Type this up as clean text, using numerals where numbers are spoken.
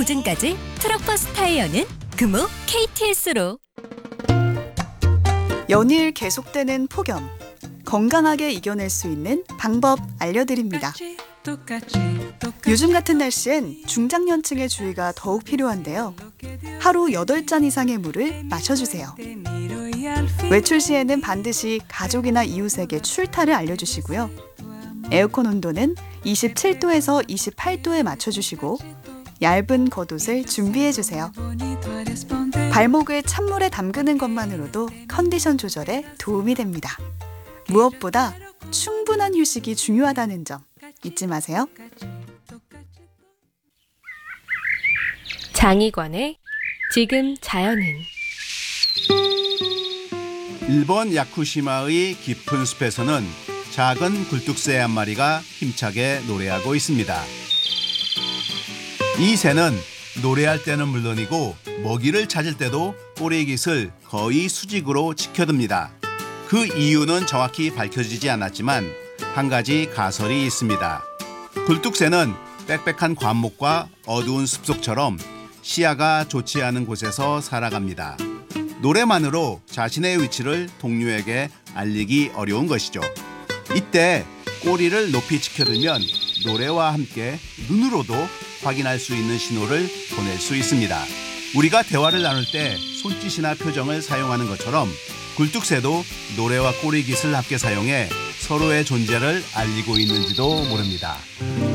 보증까지 트럭버스 타이어는 금호 KTS로. 연일 계속되는 폭염, 건강하게 이겨낼 수 있는 방법 알려드립니다. 요즘 같은 날씨엔 중장년층의 주의가 더욱 필요한데요. 하루 8잔 이상의 물을 마셔주세요. 외출 시에는 반드시 가족이나 이웃에게 출타를 알려주시고요. 에어컨 온도는 27도에서 28도에 맞춰주시고 얇은 겉옷을 준비해주세요. 발목을 찬물에 담그는 것만으로도 컨디션 조절에 도움이 됩니다. 무엇보다 충분한 휴식이 중요하다는 점 잊지 마세요. 장희관의 지금 자연은. 일본 야쿠시마의 깊은 숲에서는 작은 굴뚝새 한 마리가 힘차게 노래하고 있습니다. 이 새는 노래할 때는 물론이고 먹이를 찾을 때도 꼬리깃을 거의 수직으로 치켜듭니다. 그 이유는 정확히 밝혀지지 않았지만 한 가지 가설이 있습니다. 굴뚝새는 빽빽한 관목과 어두운 숲속처럼 시야가 좋지 않은 곳에서 살아갑니다. 노래만으로 자신의 위치를 동료에게 알리기 어려운 것이죠. 이때 꼬리를 높이 치켜들면 노래와 함께 눈으로도 확인할 수 있는 신호를 보낼 수 있습니다. 우리가 대화를 나눌 때 손짓이나 표정을 사용하는 것처럼 굴뚝새도 노래와 꼬리깃을 함께 사용해 서로의 존재를 알리고 있는지도 모릅니다.